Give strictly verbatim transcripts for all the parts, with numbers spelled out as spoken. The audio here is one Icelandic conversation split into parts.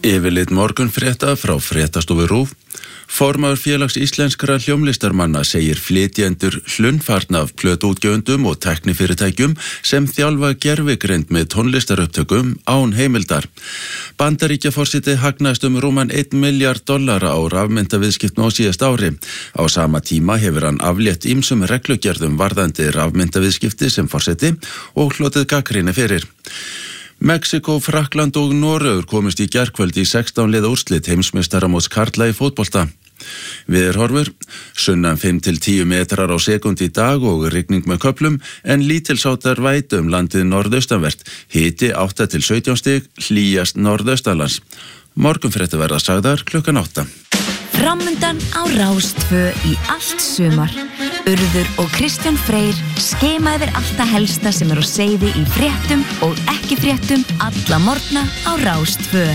Yfirlit morgunfrétta frá fréttastofu RÚV. Formaður félags íslenskra hljómlistarmanna segir flytjendur hlunnfarna af plötuútgefendum og tæknifyrirtækjum sem þjálfa gervigreind með tónlistarupptökum án heimildar. Bandaríkjaforseti hagnaðist um rúman einn milljarð dollara á rafmyntaviðskiptum á síðasta ári. Á sama tíma hefur hann aflétt ýmsum reglugerðum varðandi rafmyntaviðskipti sem forseti og hlotið gagnrýni fyrir. Mexíkó, Frakkland og Noregur komust í gærkvöld í sextán liða úrslit heimsmeistaramóts karla í fótbolta. Veðurhorfur, sunnan fimm til tíu metrar á sekúndu í dag og rigning með köflum, en lítilsháttar vætu um landið norðaustanvert. Hiti átta til sautján stig, hlýjast norðaustanlands. Morgunfréttir verða sagðar klukkan átta. Framundan á Rás tvö í allt sumar. Urður og Kristján Freyr skema yfir allt það helsta sem er á seyði í fréttum og ekki fréttum alla morgna á Rás tvö.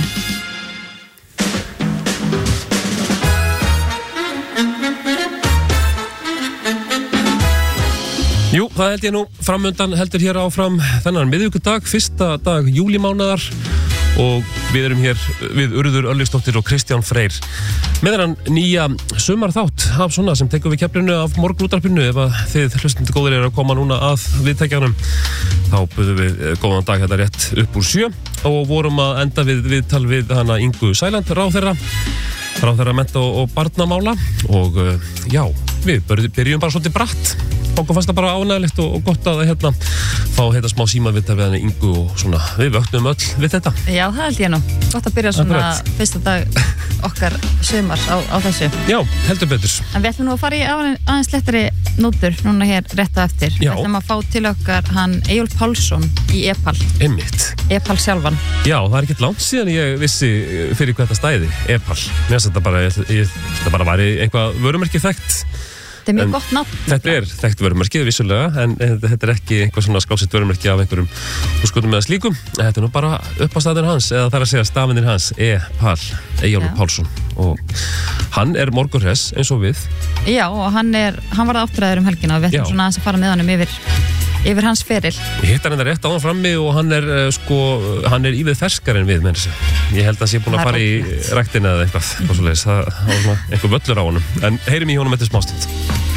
Jú, það held ég nú framundan heldur hér áfram þennan miðvikudag, fyrsta dag júlímánaðar og við erum hér við Urður Örlygsdóttir og Kristján Freyr með hann nýja sumarþátt af svona sem tekur við keflinu af morgunútvarpinu. Ef að þið hlustundu góðir eru að koma núna að viðtækjanum þá buðum við góðan dag þetta rétt upp úr sjö og vorum að enda við viðtal við hana Ingu Sæland, ráðherra ráðherra mennta og, og barnamála og já, við byrjum bara svolítið bratt. Okkur fannst það bara ánægilegt og, og gott að hérna fá hérna smá símaviðtal við henni Ingu og svona, við vöknum öll við þetta. Já, það held ég nú. Gott að byrja svona Akkurat. fyrsta dag okkar sumars á, á þessu. Já, heldur betur. En við ætlum nú að fara í aðeins lettari nótur núna hér rétt á eftir. Já. Við ætlum að fá til okkar hann Eyjólf Pálsson í Epal. Einmitt. Epal sjálfan. Já, það er ekkert langt síðan ég vissi fyrir hvað þetta stæði, Epal. Mér finnst þetta bara, ég, ég, þetta bara væri eitthvað vörumerki þekkt. Þetta er mjög En gott nafn. Þetta er þekkt vörumerkið vissulega, en þetta er ekki einhver svona skálsett vörumerki af einhverjum húsgötum eða slíkum. Þetta er nú bara uppástaðurinn hans, eða það er að segja stafindin hans, Epal, Eyjólfur Pálsson. Og hann er morgunhress eins og við. Já, og hann er, hann var áttræður um helgina og við ætlum Já. svona aðeins að fara með honum yfir, yfir hans feril. Ég hitt hann þetta rétt á hann frammi og hann er uh, sko, hann er ívið ferskar en við, menn þessi. Ég held að hann sé búin að Það er fara í ótrúlegt. ræktina eða eitthvað, eitthvað svoleiðis. Það var svona einhver völlur á honum. En heyrim í honum eftir smástund.